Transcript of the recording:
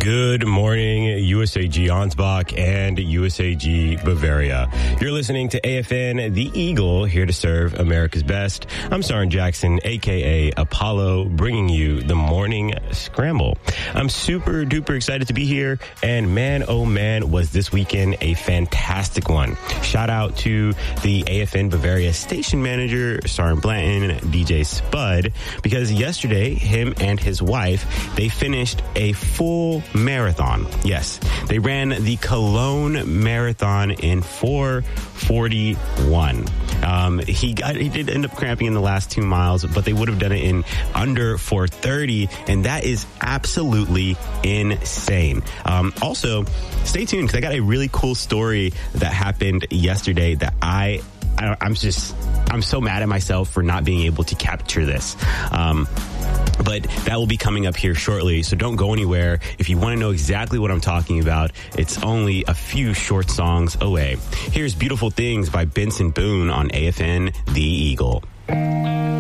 Good morning, USAG Ansbach and USAG Bavaria. You're listening to AFN The Eagle, here to serve America's best. I'm Sarin Jackson, a.k.a. Apollo, bringing you the Morning Scramble. I'm super duper excited to be here, and man, oh man, was this weekend a fantastic one. Shout out to the AFN Bavaria station manager, Sarin Blanton, DJ Spud, because yesterday, him and his wife, they finished a full marathon. Yes, they ran the Cologne Marathon in 4:41. He did end up cramping in the last 2 miles, but they would have done it in under 4:30, and that is absolutely insane. Also, stay tuned, because I got a really cool story that happened yesterday that I'm so mad at myself for not being able to capture this. But that will be coming up here shortly, so don't go anywhere. If you want to know exactly what I'm talking about, it's only a few short songs away. Here's Beautiful Things by Benson Boone on AFN The Eagle.